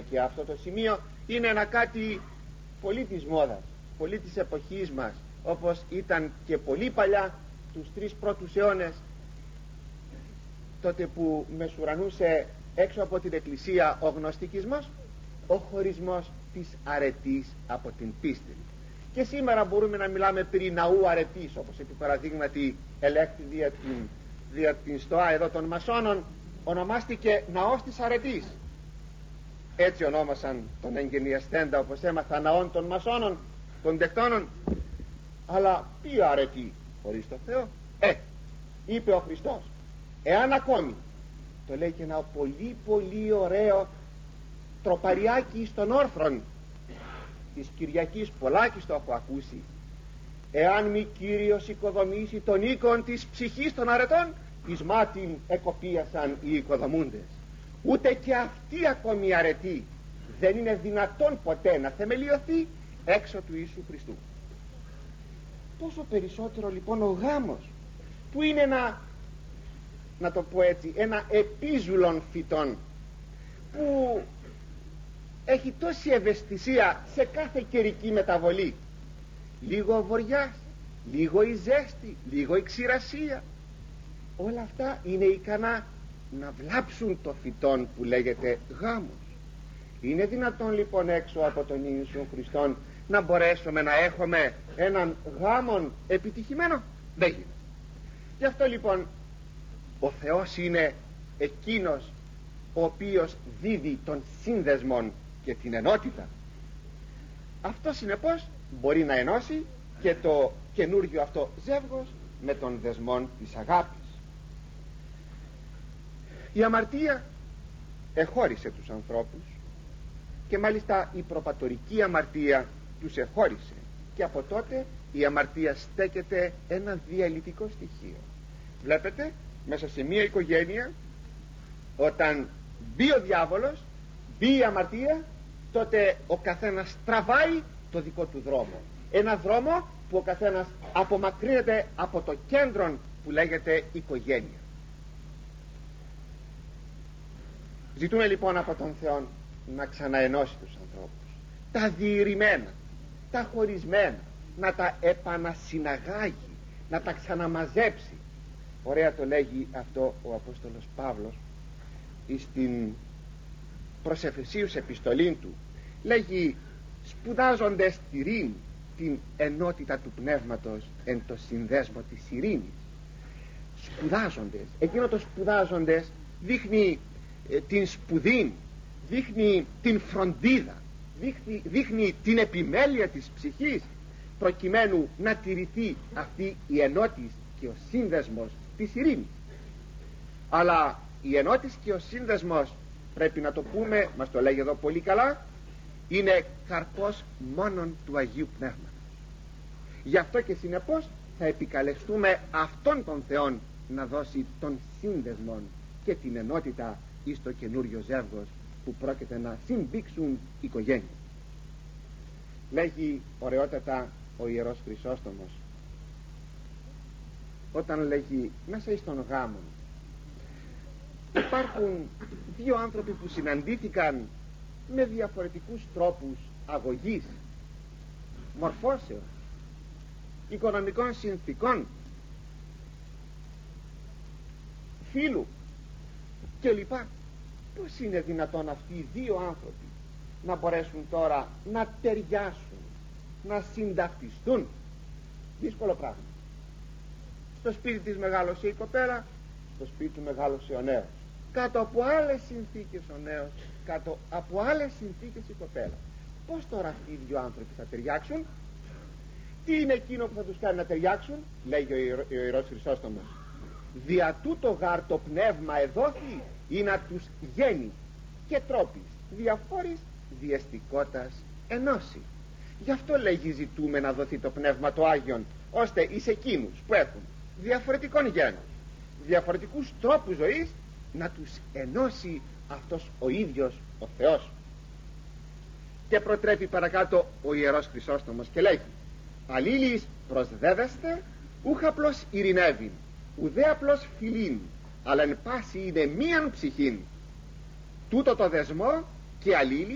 και αυτό το σημείο είναι ένα κάτι πολύ της μόδας, πολύ της εποχής μας, όπως ήταν και πολύ παλιά τους 3 πρώτους αιώνες, τότε που μεσουρανούσε έξω από την εκκλησία ο γνωστικισμός, ο χωρισμός της αρετής από την πίστη. Και σήμερα μπορούμε να μιλάμε περί ναού αρετής, όπως επί παραδείγματι ελέγχθη δια την στοά εδώ των μασόνων, ονομάστηκε ναός της αρετής. Έτσι ονόμασαν τον εγγενιαστέντα, όπως έμαθα, ναών των μασόνων, των τεκτώνων. Αλλά τι αρετή χωρίς το Θεό? Είπε ο Χριστός, εάν ακόμη, το λέει και ένα πολύ πολύ ωραίο τροπαριάκι στον όρθρον της Κυριακής, πολλάκις το έχω ακούσει, εάν μη Κύριος οικοδομήσει τον οίκον της ψυχής των αρετών, εις μάτιν εκοπίασαν οι οικοδομούντες. Ούτε και αυτή ακόμη η αρετή δεν είναι δυνατόν ποτέ να θεμελιωθεί έξω του Ιησού Χριστού. Τόσο περισσότερο λοιπόν ο γάμος, που είναι να το πω έτσι, ένα επίζουλον φυτόν, που έχει τόση ευαισθησία σε κάθε καιρική μεταβολή, λίγο βοριάς, λίγο η ζέστη, λίγο η ξηρασία, όλα αυτά είναι ικανά να βλάψουν το φυτόν που λέγεται γάμος. Είναι δυνατόν λοιπόν έξω από τον Ιησού Χριστόν να μπορέσουμε να έχουμε έναν γάμον επιτυχημένο? Δεν γίνεται. Γι' αυτό λοιπόν ο Θεός είναι εκείνος ο οποίος δίδει τον σύνδεσμον και την ενότητα. Αυτό συνεπώς μπορεί να ενώσει και το καινούργιο αυτό ζεύγος με τον δεσμόν της αγάπης. Η αμαρτία εχώρισε τους ανθρώπους, και μάλιστα η προπατορική αμαρτία τους εχώρισε, και από τότε η αμαρτία στέκεται ένα διαλυτικό στοιχείο. Βλέπετε, μέσα σε μια οικογένεια, όταν μπει ο διάβολος, μπει η αμαρτία, τότε ο καθένας τραβάει το δικό του δρόμο, ένα δρόμο που ο καθένας απομακρύνεται από το κέντρο που λέγεται οικογένεια. Ζητούμε λοιπόν από τον Θεό να ξαναενώσει τους ανθρώπους, τα διηρημένα, τα χωρισμένα, να τα επανασυναγάγει, να τα ξαναμαζέψει. Ωραία το λέγει αυτό ο Απόστολος Παύλος στην προς Εφεσίους επιστολή του. Λέγει, σπουδάζοντες ειρήνη, την ενότητα του πνεύματος εν το συνδέσμο της ειρήνης. Σπουδάζοντες, εκείνο το σπουδάζοντες δείχνει την σπουδή, δείχνει την φροντίδα, δείχνει την επιμέλεια της ψυχής, προκειμένου να τηρηθεί αυτή η ενότης και ο σύνδεσμος της ειρήνης. Αλλά η ενότης και ο σύνδεσμος, πρέπει να το πούμε, μας το λέγει εδώ πολύ καλά, είναι καρπός μόνον του Αγίου Πνεύματος. Γι' αυτό και συνεπώς θα επικαλεστούμε αυτόν τον Θεόν να δώσει τον σύνδεσμο και την ενότητα εις το καινούριο ζεύγος που πρόκειται να συμπήξουν οικογένειες. Λέγει ωραιότατα ο Ιερός Χρυσόστομος, όταν λέγει μέσα εις τον γάμο υπάρχουν δύο άνθρωποι που συναντήθηκαν με διαφορετικούς τρόπους αγωγής, μορφώσεων, οικονομικών συνθήκων, φίλου κλπ. Πώς είναι δυνατόν αυτοί οι δύο άνθρωποι να μπορέσουν τώρα να ταιριάσουν, να συνταυτιστούν? Δύσκολο πράγμα. Στο σπίτι της μεγάλωσε η κοπέλα, στο σπίτι του μεγάλωσε ο νέος, κάτω από άλλες συνθήκες ο νέος, κάτω από άλλες συνθήκες η κοπέλα. Πώς τώρα αυτοί οι δύο άνθρωποι θα ταιριάξουν? Τι είναι εκείνο που θα τους κάνει να ταιριάξουν? Λέγει ο Ιερός Χρυσόστομος, δια τούτο γάρ το πνεύμα εδόθη ή να τους γένει και τρόπης διαφόρης διαστικότας ενώσει. Γι' αυτό λέγει ζητούμε να δοθεί το πνεύμα το Άγιον, ώστε εις εκείνους που έχουν διαφορετικών γένους, διαφορετικούς τρόπους ζωής, να τους ενώσει αυτός ο ίδιος ο Θεός. Και προτρέπει παρακάτω ο Ιερός Χρυσόστομος και λέγει, αλλήλεις προσδέδεστε ούχ απλώς ειρηνεύειν, ουδέ απλώς φιλήν, αλλά εν πάση είναι μίαν ψυχήν. Τούτο το δεσμό και αλλήλοι